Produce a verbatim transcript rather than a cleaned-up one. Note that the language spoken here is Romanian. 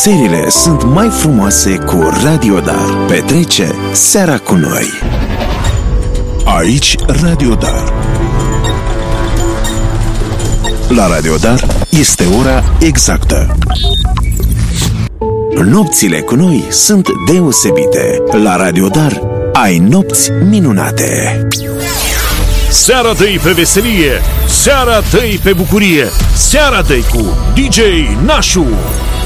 Serile sunt mai frumoase cu Radio Dar. Petrece seara cu noi. Aici Radio Dar. La Radio Dar este ora exactă. Nopțile cu noi sunt deosebite. La Radio Dar ai nopți minunate. Seara dă-i pe veselie, seara dă-i pe bucurie, seara dă-i cu D J Nașu.